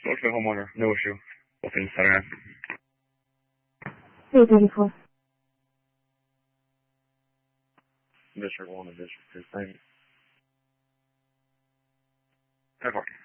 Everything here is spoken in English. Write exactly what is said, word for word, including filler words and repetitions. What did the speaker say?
Spoke to the homeowner. No issue. Within Saturday. three thirty-four. District one and District two. Thank you. ten four.